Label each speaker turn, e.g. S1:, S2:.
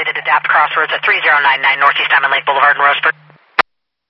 S1: deployed at Adapt Crossroads at 3099 Northeast Diamond Lake Boulevard in Roseburg.